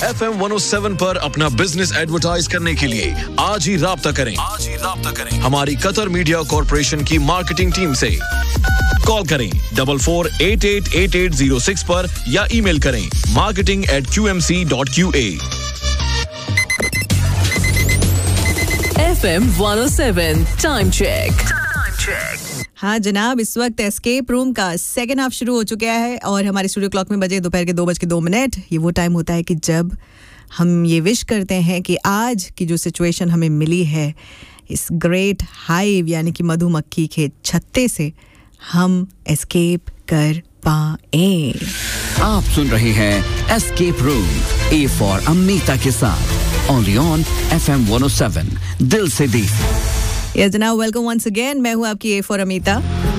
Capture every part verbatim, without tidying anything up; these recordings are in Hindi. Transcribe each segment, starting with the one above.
F M one O seven पर अपना बिजनेस एडवर्टाइज करने के लिए आज ही राब्ता करें आज ही राब्ता करें हमारी कतर मीडिया कॉर्पोरेशन की मार्केटिंग टीम से। कॉल करें double four eight eight eight eight zero six पर या ईमेल करें marketing eight Q M C dot Q A. F M one O seven time check. हाँ जनाब, इस वक्त एस्केप रूम का सेकेंड हाफ शुरू हो चुका है और हमारे स्टूडियो क्लॉक में बजे दोपहर के दो बज के दो मिनट। ये वो टाइम होता है कि जब हम ये विश करते हैं कि आज की जो सिचुएशन हमें मिली है इस ग्रेट हाइव यानी कि मधुमक्खी के छत्ते से हम एस्केप कर पाएं। आप सुन रहे हैं escape room A for Amita के साथ only on F M one O seven दिल से देसी। यस जनाब, वेलकम वंस अगेन। मैं हूं आपकी ए फॉर अमिता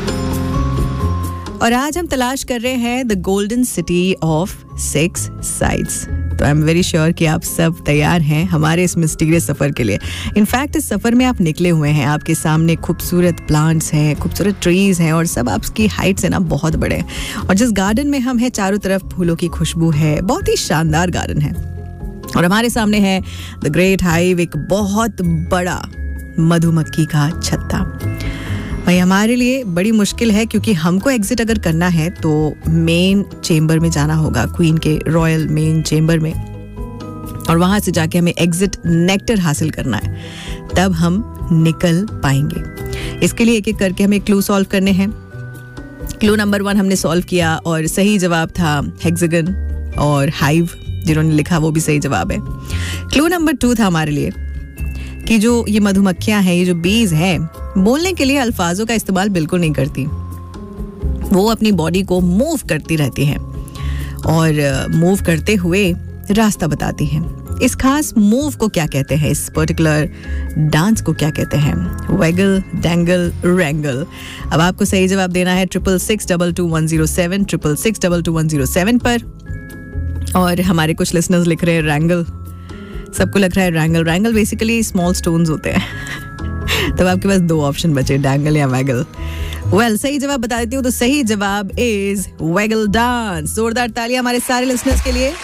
और आज हम तलाश कर रहे हैं the golden city of six sides. तो आई एम वेरी श्योर कि आप सब तैयार हैं हमारे इस मिस्टीरियस सफ़र के लिए। इनफैक्ट इस सफ़र में आप निकले हुए हैं, आपके सामने खूबसूरत प्लांट्स हैं, खूबसूरत ट्रीज़ हैं और सब आपकी हाइट से ना बहुत बड़े हैं। और जिस गार्डन में हम हैं चारों तरफ फूलों की खुशबू है, बहुत ही शानदार गार्डन है। और हमारे सामने है द ग्रेट हाइव, एक बहुत बड़ा मधुमक्खी का छत्ता। भाई हमारे लिए बड़ी मुश्किल है क्योंकि हमको एग्जिट अगर करना है तो मेन चेंबर में जाना होगा, क्वीन के रॉयल मेन चेंबर में, और वहां से जाके हमें एग्जिट नेक्टर हासिल करना है, तब हम निकल पाएंगे। इसके लिए एक एक करके हमें क्लू सॉल्व करने हैं। क्लू नंबर वन हमने सॉल्व किया और सही जवाब था हेक्सागन और हाइव, जिन्होंने लिखा वो भी सही जवाब है। क्लू नंबर टू था हमारे लिए कि जो ये मधुमक्खियां हैं, ये जो बीज हैं, बोलने के लिए अल्फाजों का इस्तेमाल बिल्कुल नहीं करती। वो अपनी बॉडी को मूव करती रहती हैं और मूव करते हुए रास्ता बताती हैं। इस खास मूव को क्या कहते हैं, इस पर्टिकुलर डांस को क्या कहते हैं? Vagal, dangle, रैंगल। अब आपको सही जवाब देना है triple six double two one zero seven triple six double two one zero seven पर। और हमारे कुछ लिसनर्स लिख रहे हैं रैंगल, सबको लग रहा है रैंगल। रैंगल बेसिकली स्मॉल स्टोन्स होते हैं। तब आपके पास दो ऑप्शन बचे, डैंगल या वैगल। वेल, सही जवाब बता देती हूँ, तो सही जवाब इज वैगल डांस। जोरदार तालियां हमारे सारे लिसनर्स के लिए।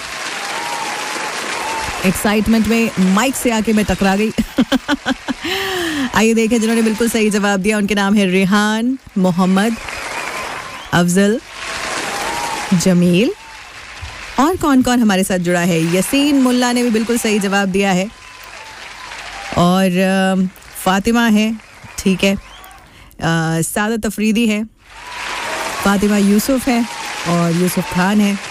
एक्साइटमेंट में माइक से आके मैं टकरा गई। आइए देखें जिन्होंने बिल्कुल सही जवाब दिया। उनके नाम है रेहान, मोहम्मद, अफजल, जमील और कौन कौन हमारे साथ जुड़ा है। यसीन मुल्ला ने भी बिल्कुल सही जवाब दिया है और फातिमा है, ठीक है, सादत अफरीदी है, फातिमा यूसुफ है और यूसुफ खान है।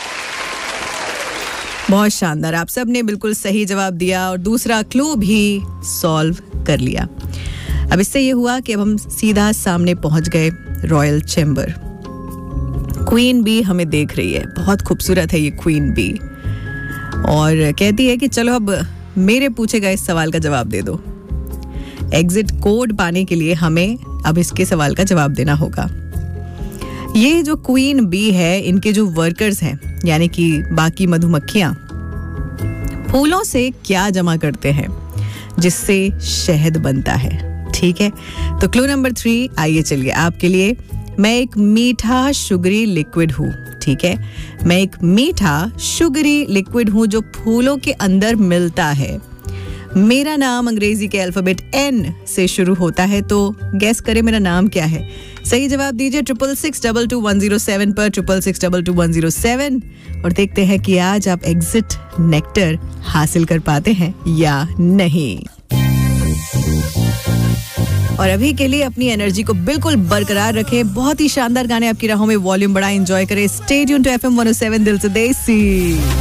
बहुत शानदार, आप सब ने बिल्कुल सही जवाब दिया और दूसरा क्लू भी सॉल्व कर लिया। अब इससे ये हुआ कि अब हम सीधा सामने पहुंच गए रॉयल चैम्बर। क्वीन बी हमें देख रही है, बहुत खूबसूरत है ये क्वीन बी, और कहती है कि चलो अब मेरे पूछे गए इस सवाल का जवाब दे दो। एग्जिट कोड पाने के लिए हमें अब इसके सवाल का जवाब देना होगा। ये जो क्वीन बी है, इनके जो वर्कर्स हैं यानी कि बाकी मधुमक्खियां, फूलों से क्या जमा करते हैं जिससे शहद बनता है, ठीक है। तो क्लू नंबर थ्री, आइए चलिए आपके लिए। मैं एक मीठा शुगरी लिक्विड हूँ, ठीक है, मैं एक मीठा शुगरी लिक्विड हूँ जो फूलों के अंदर मिलता है। मेरा नाम अंग्रेजी के अल्फाबेट एन से शुरू होता है, तो गैस करें मेरा नाम क्या है। सही जवाब दीजिए triple six double two one zero seven पर, triple six double two one zero seven, और देखते हैं कि आज आप एग्जिट नेक्टर हासिल कर पाते हैं या नहीं। और अभी के लिए अपनी एनर्जी को बिल्कुल बरकरार रखें। बहुत ही शानदार गाने आपकी राहों में, वॉल्यूम बड़ा एंजॉय करें। Stay tuned to F M one O seven दिल से देसी।